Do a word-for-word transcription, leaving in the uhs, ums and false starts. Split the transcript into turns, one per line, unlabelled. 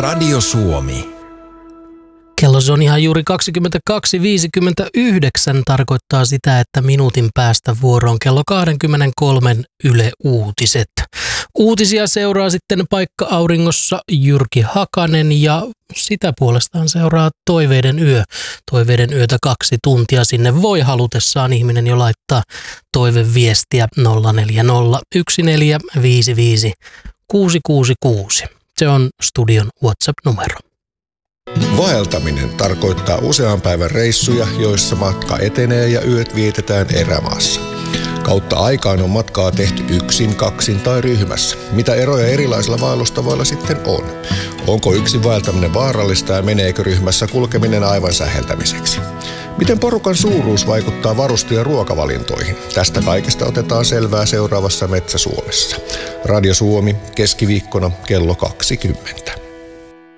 Radio Suomi.
Kello on ihan juuri kaksikymmentäkaksi viisikymmentäyhdeksän, tarkoittaa sitä, että minuutin päästä vuoroon kello kaksikymmentäkolme Yle Uutiset. Uutisia seuraa sitten Paikka-auringossa Jyrki Hakanen ja sitä puolestaan seuraa Toiveiden yö. Toiveiden yötä kaksi tuntia, sinne voi halutessaan ihminen jo laittaa toiveviestiä nolla neljä nolla yksi neljä viisi viisi kuusi kuusi kuusi. Se on studion WhatsApp-numero.
Vaeltaminen tarkoittaa usean päivän reissuja, joissa matka etenee ja yöt vietetään erämaassa. Kautta aikaan on matkaa tehty yksin, kaksin tai ryhmässä. Mitä eroja erilaisilla vaellustavoilla sitten on? Onko yksin vaeltaminen vaarallista ja meneekö ryhmässä kulkeminen aivan säheltämiseksi? Miten porukan suuruus vaikuttaa varuste- ja ruokavalintoihin? Tästä kaikesta otetaan selvää seuraavassa Metsä Suomessa. Radio Suomi, keskiviikkona kello kaksikymmentä.